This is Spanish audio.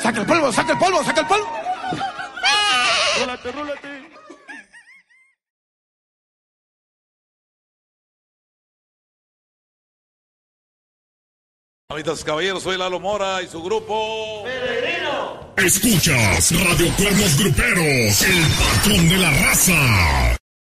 Saca el polvo, saca el polvo, saca el polvo. Rólate, rólate. Amitas, caballeros, soy Lalo Mora y su grupo Escuchas Radio Cuernos Gruperos, el patrón de la raza.